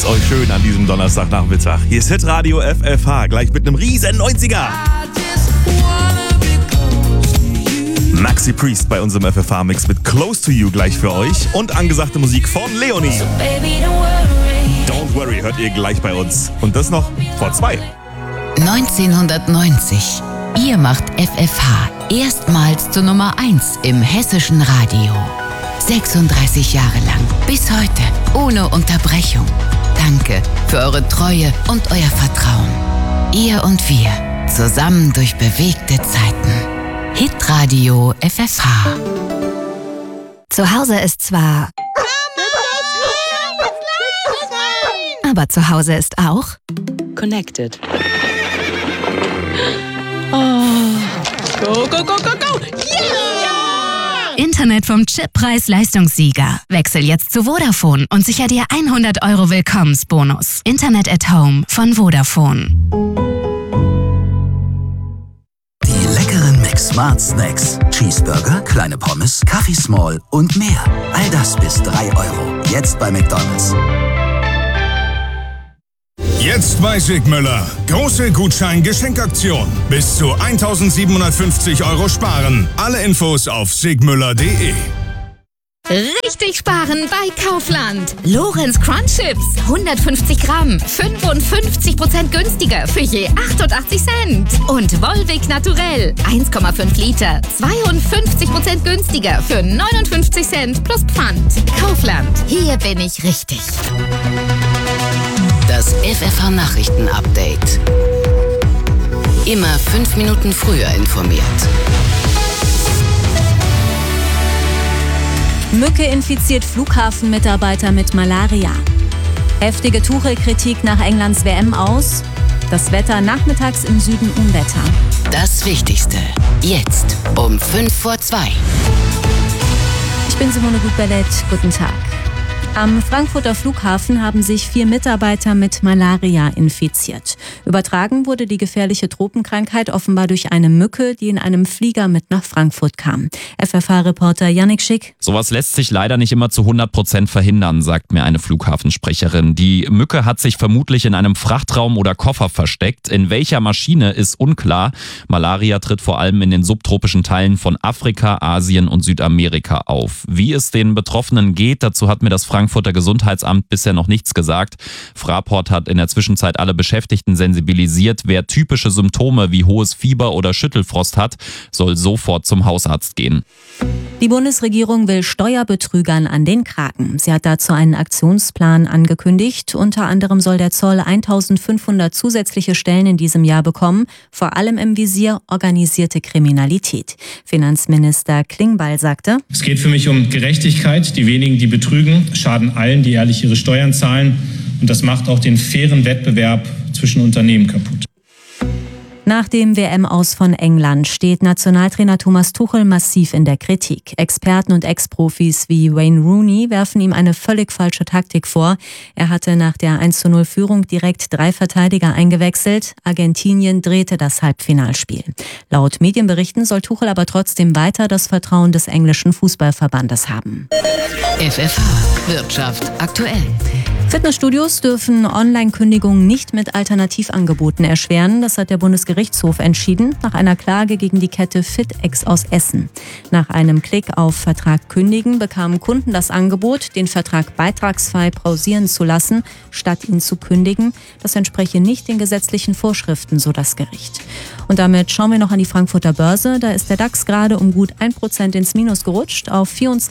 Macht's euch schön an diesem Donnerstagnachmittag. Hier ist Hitradio FFH, gleich mit einem riesen 90er. Maxi Priest bei unserem FFH-Mix mit Close to You gleich für euch und angesagte Musik von Leonie. Don't Worry hört ihr gleich bei uns. Und das noch vor 2. 1990. Ihr macht FFH erstmals zur Nummer 1 im hessischen Radio. 36 Jahre lang, bis heute, ohne Unterbrechung. Danke für eure Treue und euer Vertrauen. Ihr und wir, zusammen durch bewegte Zeiten. Hitradio FFH. Zu Hause ist zwar... Aber zu Hause ist auch... Connected. Oh. Go, go, go, go, go! Yeah! Internet vom Chip Preis-Leistungssieger. Wechsel jetzt zu Vodafone und sicher dir 100 € Willkommensbonus. Internet at Home von Vodafone. Die leckeren Smart Snacks. Cheeseburger, kleine Pommes, Kaffee Small und mehr. All das bis 3 €. Jetzt bei McDonald's. Jetzt bei Sigmüller. Große Gutschein-Geschenkaktion. Bis zu 1.750 € sparen. Alle Infos auf sigmüller.de. Richtig sparen bei Kaufland. Lorenz Crunch Chips, 150 Gramm, 55% günstiger für je 88 Cent. Und Volvic Naturell, 1,5 Liter, 52% günstiger für 59 Cent plus Pfand. Kaufland, hier bin ich richtig. Das FFH-Nachrichten-Update. Immer 5 Minuten früher informiert. Mücke infiziert Flughafenmitarbeiter mit Malaria. Heftige Tuchel-Kritik nach Englands WM aus. Das Wetter nachmittags im Süden Unwetter. Das Wichtigste. Jetzt um 2:05. Ich bin Simone Gut-Bellett. Guten Tag. Am Frankfurter Flughafen haben sich 4 Mitarbeiter mit Malaria infiziert. Übertragen wurde die gefährliche Tropenkrankheit offenbar durch eine Mücke, die in einem Flieger mit nach Frankfurt kam. FFH-Reporter Yannick Schick. Sowas lässt sich leider nicht immer zu 100% verhindern, sagt mir eine Flughafensprecherin. Die Mücke hat sich vermutlich in einem Frachtraum oder Koffer versteckt. In welcher Maschine ist unklar. Malaria tritt vor allem in den subtropischen Teilen von Afrika, Asien und Südamerika auf. Wie es den Betroffenen geht, dazu hat mir das Frankfurter Gesundheitsamt bisher noch nichts gesagt. Fraport hat in der Zwischenzeit alle Beschäftigten sensibilisiert. Wer typische Symptome wie hohes Fieber oder Schüttelfrost hat, soll sofort zum Hausarzt gehen. Die Bundesregierung will Steuerbetrügern an den Kragen. Sie hat dazu einen Aktionsplan angekündigt. Unter anderem soll der Zoll 1.500 zusätzliche Stellen in diesem Jahr bekommen. Vor allem im Visier organisierte Kriminalität. Finanzminister Klingbeil sagte: Es geht für mich um Gerechtigkeit. Die wenigen, die betrügen, schaden allen, die ehrlich ihre Steuern zahlen. Und das macht auch den fairen Wettbewerb zwischen Unternehmen kaputt. Nach dem WM-Aus von England steht Nationaltrainer Thomas Tuchel massiv in der Kritik. Experten und Ex-Profis wie Wayne Rooney werfen ihm eine völlig falsche Taktik vor. Er hatte nach der 1:0-Führung direkt 3 Verteidiger eingewechselt. Argentinien drehte das Halbfinalspiel. Laut Medienberichten soll Tuchel aber trotzdem weiter das Vertrauen des englischen Fußballverbandes haben. FFH Wirtschaft aktuell. Fitnessstudios dürfen Online-Kündigungen nicht mit Alternativangeboten erschweren. Das hat der Bundesgerichtshof entschieden, nach einer Klage gegen die Kette FitEx aus Essen. Nach einem Klick auf Vertrag kündigen bekamen Kunden das Angebot, den Vertrag beitragsfrei pausieren zu lassen, statt ihn zu kündigen. Das entspreche nicht den gesetzlichen Vorschriften, so das Gericht. Und damit schauen wir noch an die Frankfurter Börse. Da ist der DAX gerade um gut 1% ins Minus gerutscht auf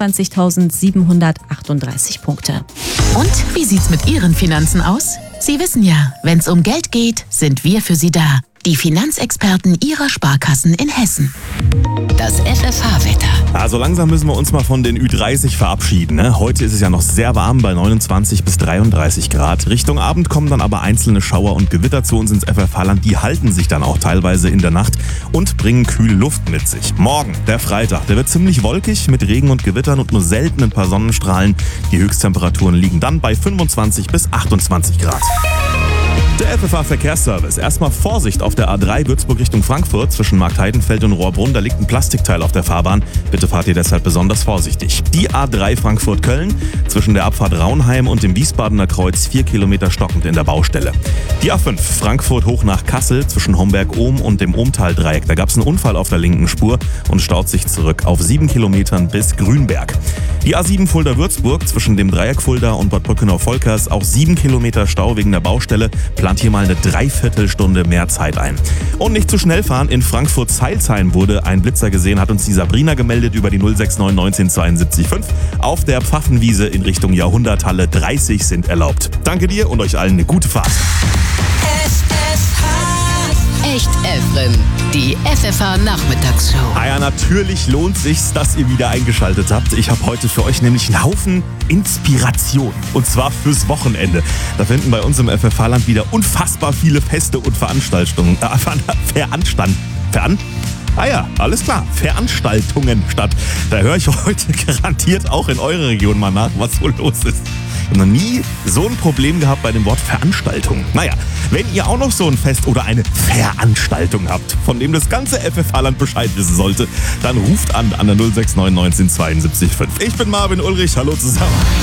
24.738 Punkte. Und wie sieht's mit Ihren Finanzen aus? Sie wissen ja, wenn's um Geld geht, sind wir für Sie da. Die Finanzexperten Ihrer Sparkassen in Hessen. Das FFH-Wetter. Also langsam müssen wir uns mal von den Ü30 verabschieden. Ne? Heute ist es ja noch sehr warm bei 29 bis 33 Grad. Richtung Abend kommen dann aber einzelne Schauer und Gewitter zu uns ins FFH-Land. Die halten sich dann auch teilweise in der Nacht und bringen kühle Luft mit sich. Morgen, der Freitag, der wird ziemlich wolkig mit Regen und Gewittern und nur selten ein paar Sonnenstrahlen. Die Höchsttemperaturen liegen dann bei 25 bis 28 Grad. Der FFH-Verkehrsservice. Erstmal Vorsicht auf der A3 Würzburg Richtung Frankfurt zwischen Marktheidenfeld und Rohrbrunn. Da liegt ein Plastikteil auf der Fahrbahn. Bitte fahrt ihr deshalb besonders vorsichtig. Die A3 Frankfurt-Köln zwischen der Abfahrt Raunheim und dem Wiesbadener Kreuz 4 Kilometer stockend in der Baustelle. Die A5 Frankfurt hoch nach Kassel zwischen Homberg-Ohm und dem Ohmtal-Dreieck. Da gab es einen Unfall auf der linken Spur und staut sich zurück auf 7 Kilometern bis Grünberg. Die A7 Fulda-Würzburg zwischen dem Dreieck Fulda und Bad Brückenau-Volkers auch 7 Kilometer Stau wegen der Baustelle. Plant hier mal eine Dreiviertelstunde mehr Zeit ein. Und nicht zu schnell fahren. In Frankfurt-Zeilsheim wurde ein Blitzer gesehen, hat uns die Sabrina gemeldet über die 069 19 72 5. Auf der Pfaffenwiese in Richtung Jahrhunderthalle 30 sind erlaubt. Danke dir und euch allen eine gute Fahrt. Echt Efren, die FFH-Nachmittagsshow. Ah ja, natürlich lohnt sich's, dass ihr wieder eingeschaltet habt. Ich habe heute für euch nämlich einen Haufen Inspiration. Und zwar fürs Wochenende. Da finden bei uns im FFH-Land wieder unfassbar viele Feste und Veranstaltungen Veranstaltungen statt. Da höre ich heute garantiert auch in eurer Region mal nach, was so los ist. Ich habe noch nie so ein Problem gehabt bei dem Wort Veranstaltung. Naja, wenn ihr auch noch so ein Fest oder eine Veranstaltung habt, von dem das ganze FFH-Land Bescheid wissen sollte, dann ruft an der 069 19 72 5. Ich bin Marvin Ulrich, hallo zusammen.